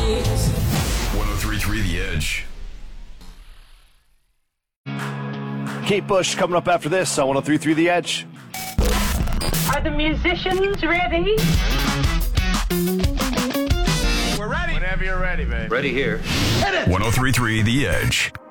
1033 The Edge. Kate Bush coming up after this on 1033 The Edge. Are the musicians ready? We're ready. Whenever you're ready, babe. Ready here. 1033 The Edge.